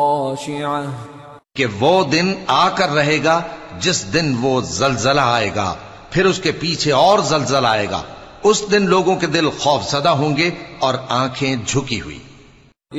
कि वो दिन आकर रहेगा जिस दिन वो जलजला आएगा, फिर उसके पीछे और जलजला आएगा। उस दिन लोगों के दिल खौफजदा होंगे और आंखें झुकी हुई।